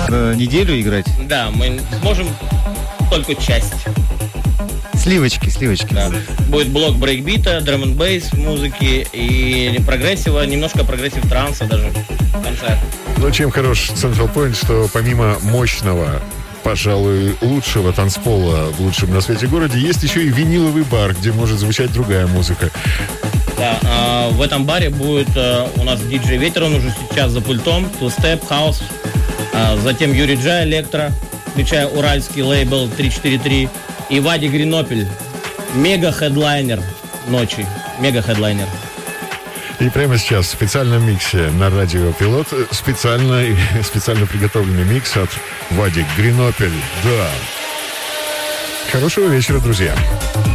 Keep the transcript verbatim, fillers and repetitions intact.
на неделю играть? Да, мы сможем только часть. Сливочки, сливочки. Да. Будет блок брейкбита, драм н бейс музыки и прогрессива, немножко прогрессив транса даже в конце. Но чем хорош Central Point, что помимо мощного, пожалуй, лучшего танцпола в лучшем на свете городе, есть еще и виниловый бар, где может звучать другая музыка. Да, а, в этом баре будет а, у нас диджей Ветер, он уже сейчас за пультом, Two Step, House, а, затем Юрий Джа, Электро, включая уральский лейбл три четыре три, и Вадик Гринопель, мега-хедлайнер ночи, мега-хедлайнер. И прямо сейчас в специальном миксе на радио Пилот специально, специально приготовленный микс от Вадик Гринопель. Да. Хорошего вечера, друзья.